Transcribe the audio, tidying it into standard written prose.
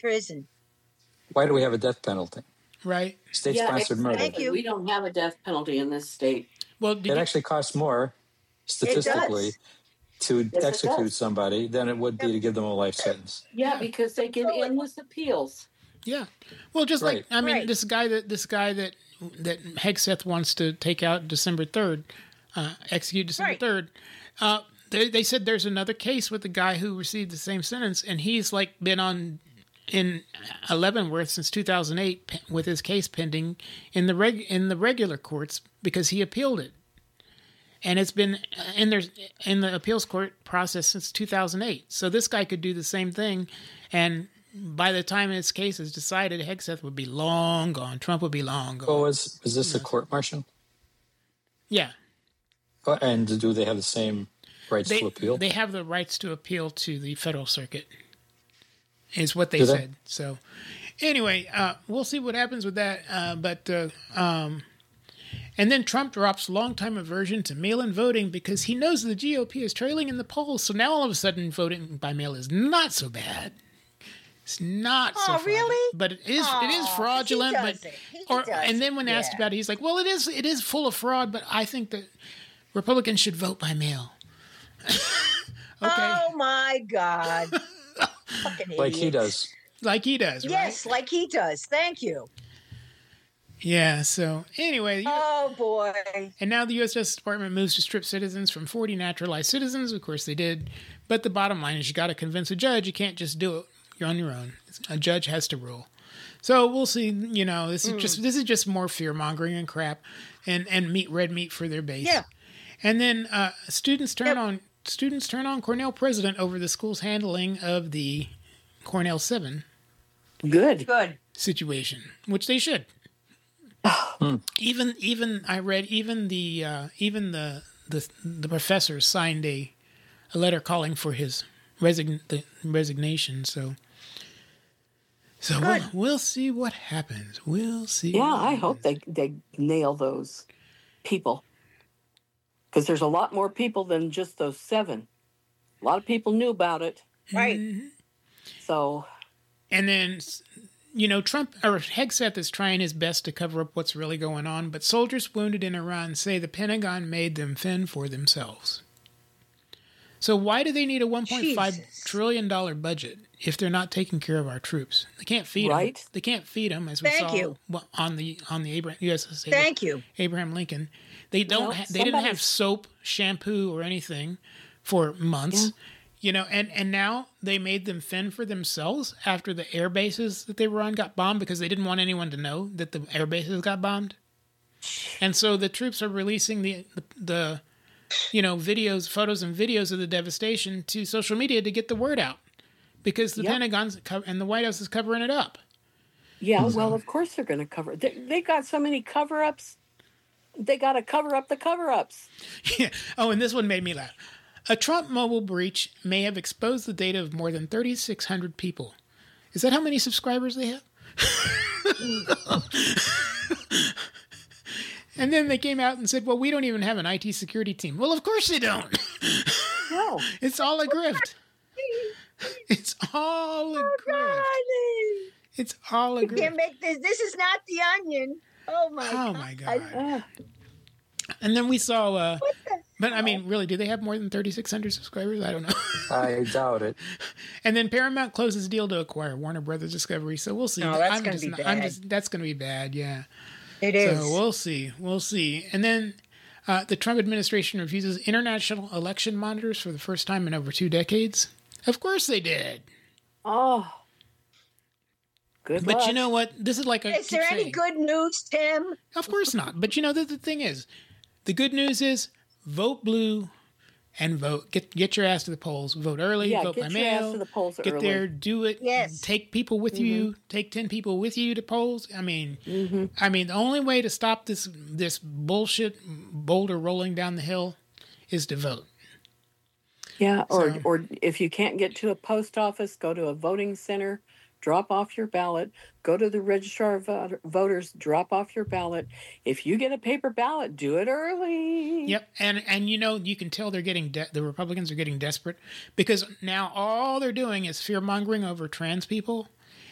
prison. Why do we have a death penalty? Right. State-sponsored murder. Thank you. We don't have a death penalty in this state. Well, It actually costs more, statistically, to execute somebody than it would be to give them a life sentence. Yeah, because they get endless appeals. Yeah. Well, just Right. like, I mean, this guy that Hegseth wants to take out December 3rd, execute December 3rd. They said there's another case with a guy who received the same sentence, and he's like been in Leavenworth since 2008 with his case pending in the regular courts because he appealed it, and it's been in the appeals court process since 2008. So this guy could do the same thing, and by the time his case is decided, Hegseth would be long gone. Trump would be long gone. Oh, is this a court martial? Yeah. And do they have the same rights to appeal? They have the rights to appeal to the federal circuit, is what they said. So, anyway, we'll see what happens with that. And then Trump drops longtime aversion to mail-in voting because he knows the GOP is trailing in the polls. So now all of a sudden, voting by mail is not so bad. It's not so fraudulent. Really? But it is fraudulent. And then when asked about it, he's like, "Well, it is full of fraud, but I think that Republicans should vote by mail." Okay. Oh my God! Fucking like he does. Like he does. Yes, right? like he does. Thank you. Yeah. So anyway. Oh boy. And now the U.S. Justice Department moves to strip citizens from 40 naturalized citizens. Of course they did. But the bottom line is you got to convince a judge. You can't just do it. You're on your own. A judge has to rule. So we'll see. You know, this is just more fear mongering and crap, and red meat for their base. Yeah. And then students turn on Cornell president over the school's handling of the Cornell 7. Good Situation, which they should. Even I read the professors signed a letter calling for his resignation. So we'll see what happens. We'll see. Yeah, I hope they nail those people, because there's a lot more people than just those 7. A lot of people knew about it, right? Mm-hmm. So, and then Trump or Hegseth is trying his best to cover up what's really going on, but soldiers wounded in Iran say the Pentagon made them fend for themselves. So why do they need a $1.5 trillion budget if they're not taking care of our troops? They can't feed them. They can't feed them, as we saw on the USS Abraham Lincoln. They didn't have soap, shampoo, or anything for months. Yeah. And now they made them fend for themselves after the air bases that they were on got bombed because they didn't want anyone to know that the air bases got bombed. And so the troops are releasing the photos and videos of the devastation to social media to get the word out, because the Pentagon's and the White House is covering it up. Yeah, well, of course they're going to cover it. They got so many cover-ups. They got to cover up the cover-ups. Yeah. Oh, and this one made me laugh. A Trump mobile breach may have exposed the data of more than 3,600 people. Is that how many subscribers they have? And then they came out and said, well, we don't even have an IT security team. Well, of course they don't. No. It's all a grift. It's all a grift. It's all a grift. You can't make this. This is not The Onion. Oh, my God. And then we saw... but, I mean, really, do they have more than 3,600 subscribers? I don't know. I doubt it. And then Paramount closes deal to acquire Warner Brothers Discovery. So we'll see. No, that's going to be bad. That's going to be bad, yeah. It is. So we'll see. We'll see. And then the Trump administration refuses international election monitors for the first time in over 2 decades. Of course they did. Oh. Good luck. But you know what? This is like Is there any good news, Tim? Of course not. But you know, the thing is, the good news is vote blue and vote. Get your ass to the polls. Vote early. Vote by mail. Get your ass to the polls early. Get there. Do it. Yes. Take people with you. Take 10 people with you to polls. I mean, the only way to stop this bullshit boulder rolling down the hill is to vote. Yeah, or if you can't get to a post office, go to a voting center. Drop off your ballot. Go to the registrar of voters. Drop off your ballot. If you get a paper ballot, do it early. Yep, and you can tell they're getting the Republicans are getting desperate because now all they're doing is fear mongering over trans people,